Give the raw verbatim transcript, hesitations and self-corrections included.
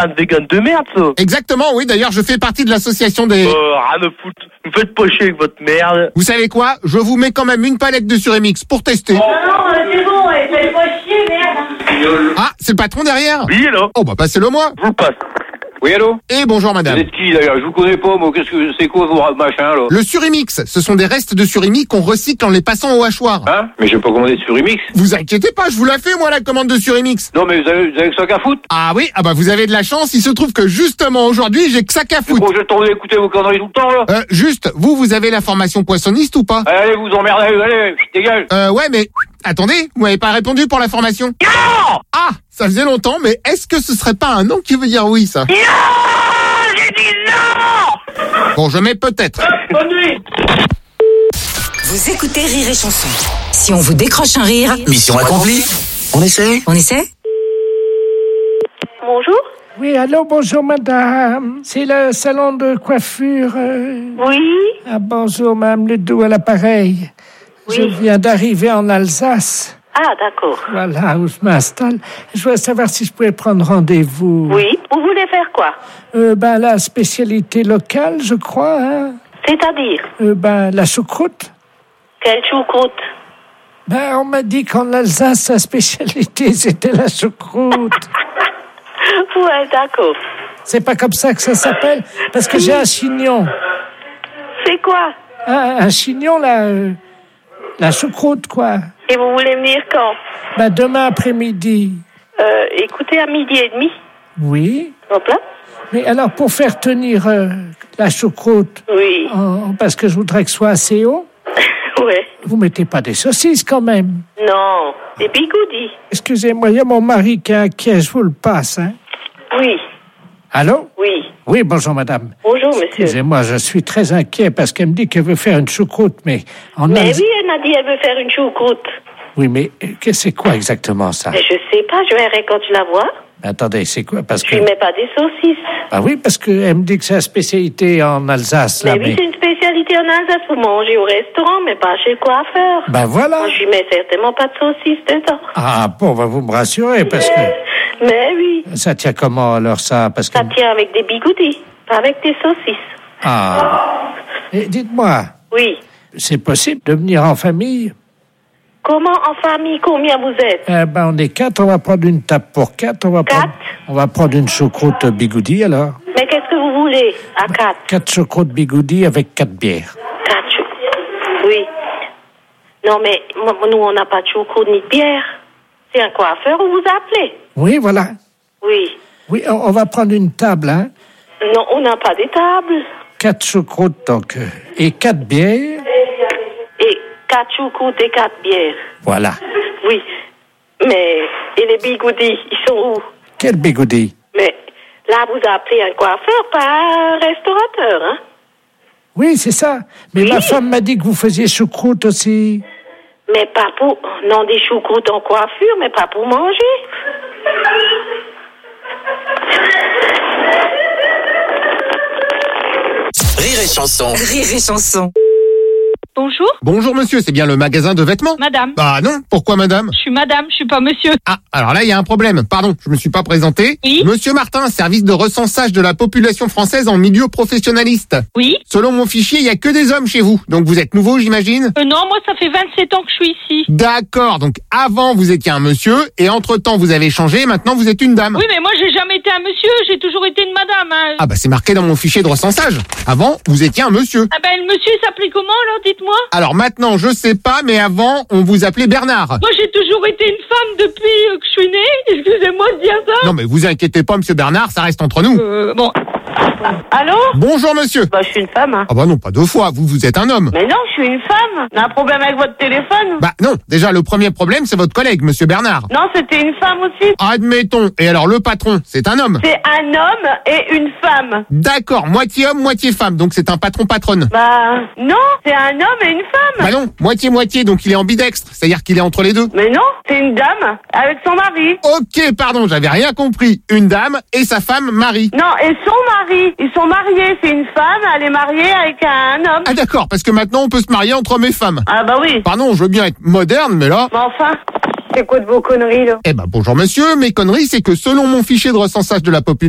un vegan de merde, ça. Exactement, oui. D'ailleurs, je fais partie de l'association des... Euh, rien à foutre. Vous faites pas chier avec votre merde. Vous savez quoi? Je vous mets quand même une palette de Surimix pour tester. Non, non, c'est bon, faites pas chier, merde. Ah, c'est le patron derrière? Oui, là. Oh, bah passez-le moi. Je vous passe. Oui, allô? Et bonjour madame. Vous êtes qui d'ailleurs? Je vous connais pas, moi. Qu'est-ce que c'est quoi vos machins là? Le Surimix, ce sont des restes de surimi qu'on recycle en les passant au hachoir. Hein? Mais j'ai pas commandé de Surimix. Vous inquiétez pas, je vous la fais moi la commande de Surimix. Non, mais vous avez, vous avez que ça qu'à foutre? Ah oui, ah bah vous avez de la chance, il se trouve que justement aujourd'hui j'ai que ça qu'à C'est foutre. bon, j'ai tourné écouter vos conneries tout le temps là. Euh, juste, vous, vous avez la formation poissonniste ou pas? Allez, vous emmerdez, allez, dégage. Euh, ouais, mais attendez, vous m'avez pas répondu pour la formation. Non! Ah, ça faisait longtemps, mais est-ce que ce serait pas un non qui veut dire oui, ça? Non! J'ai dit non! Bon, je mets peut-être. Bonne nuit! Vous écoutez Rire et Chanson. Si on vous décroche un rire, Mission accomplie. On essaie. on essaie? Bonjour. Oui, allô, bonjour madame. C'est le salon de coiffure. euh, Oui. Ah, bonjour madame Ledoux à l'appareil. Oui. Je viens d'arriver en Alsace. Ah, d'accord. Voilà où je m'installe. Je voulais savoir si je pouvais prendre rendez-vous. Oui. Vous voulez faire quoi? Euh, ben, la spécialité locale, je crois, hein. C'est-à-dire? Euh, ben, la choucroute. Quelle choucroute? Ben, on m'a dit qu'en Alsace, sa spécialité, c'était la choucroute. Ouais, d'accord. C'est pas comme ça que ça s'appelle? Parce que j'ai un chignon. C'est quoi? Un, un chignon, là, euh, la choucroute, quoi. Et vous voulez venir quand? Ben, demain après-midi. Euh, écoutez, à midi et demi. Oui. Hop là. Mais alors, pour faire tenir euh, la choucroute, Oui. en- parce que je voudrais que ce soit assez haut, Ouais. vous mettez pas des saucisses quand même. Non. Des bigoudis. Excusez-moi, il y a mon mari qui est inquiet, je vous le passe, hein. Oui. Allô? Oui. Oui, bonjour madame. Bonjour, monsieur. Excusez-moi, je suis très inquiet parce qu'elle me dit qu'elle veut faire une choucroute, mais en Mais Alsace- oui, elle m'a dit elle veut faire une choucroute. Oui, mais euh, que- c'est quoi exactement ça? Mais je sais pas, je verrai quand tu la vois. Attendez, c'est quoi? Parce Je que... lui mets pas des saucisses. Ah oui, parce qu'elle me dit que c'est la spécialité en Alsace, là, Mais oui, c'est une spécialité en Alsace pour manger au restaurant, mais pas chez le coiffeur. Ben voilà. Moi, je lui mets certainement pas de saucisses dedans. Ah bon, va vous me rassurer, parce que... Mais oui, Ça tient comment alors ça? Parce que... ça tient avec des bigoudis, pas avec des saucisses. Ah. Et dites-moi, Oui. c'est possible de venir en famille? Comment en famille, combien vous êtes? Eh ben, on est quatre, on va prendre une table pour quatre, on va Quatre? prendre... On va prendre une choucroute bigoudi, alors. Mais qu'est-ce que vous voulez à quatre? Quatre choucroutes bigoudi avec quatre bières. Quatre chou- Oui. Non, mais moi, nous, on n'a pas de choucroute ni de bière. C'est un coiffeur où vous appelez. Oui, voilà. Oui. Oui, on, on va prendre une table, hein. Non, on n'a pas des tables. Quatre choucroutes, donc, euh, et quatre bières. Et quatre choucroutes et quatre bières. Voilà. Oui. Mais, et les bigoudis, ils sont où? Quel bigoudi? Mais, là, vous appelez un coiffeur, pas un restaurateur, hein? Oui, c'est ça. Mais Oui. ma femme m'a dit que vous faisiez choucroute aussi. Mais pas pour... Non, des choucroutes en coiffure, mais pas pour manger. Rire et Chanson. Rire et Chanson. Bonjour, Bonjour monsieur, c'est bien le magasin de vêtements? madame. Bah non, pourquoi madame? Je suis madame, je suis pas monsieur. Ah, alors là, il y a un problème. Pardon, je me suis pas présenté. Oui. Monsieur Martin, service de recensage de la population française en milieu professionnaliste. Oui. Selon mon fichier, il y a que des hommes chez vous. Donc vous êtes nouveau, j'imagine? Euh, non, moi, ça fait vingt-sept ans que je suis ici. D'accord, donc avant vous étiez un monsieur, et entre-temps vous avez changé, maintenant vous êtes une dame. Oui, mais moi, j'ai jamais été un monsieur, j'ai toujours été une madame. Hein. Ah bah c'est marqué dans mon fichier de recensage. Avant, vous étiez un monsieur. Ah ben, le monsieur, il s'appelait comment, alors, dites-moi? Alors maintenant, je sais pas, mais avant, on vous appelait Bernard. Moi, j'ai toujours été une femme depuis euh, que je suis née. Excusez-moi de dire ça. Non mais vous inquiétez pas, monsieur Bernard, ça reste entre nous. Euh, bon. Allô? Bonjour monsieur. Bah, je suis une femme, hein. Ah bah non, pas deux fois, vous, vous êtes un homme. Mais non, je suis une femme. On a un problème avec votre téléphone? Bah non, déjà le premier problème, c'est votre collègue, monsieur Bernard. Non, c'était une femme aussi. Admettons. Et alors le patron, c'est un homme. C'est un homme et une femme. D'accord, moitié homme, moitié femme, donc c'est un patron-patronne. Bah, non, c'est un homme et une femme. Bah non, moitié-moitié, donc il est ambidextre, c'est-à-dire qu'il est entre les deux. Mais non, c'est une dame avec son mari. Ok, pardon, j'avais rien compris. Une dame et sa femme Marie. Non, et son mari. Ils sont mariés. C'est une femme, elle est mariée avec un homme. Ah d'accord, parce que maintenant on peut se marier entre hommes et femmes. Ah bah oui. Pardon, je veux bien être moderne, mais là... Mais enfin, c'est quoi de vos conneries, là? Eh ben bonjour monsieur, mes conneries c'est que selon mon fichier de recensage de la population,